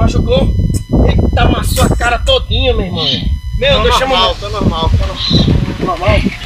machucou? Eita, amassou a cara todinha, meu irmão. Meu Deus, chama o médico. Tá normal. Normal?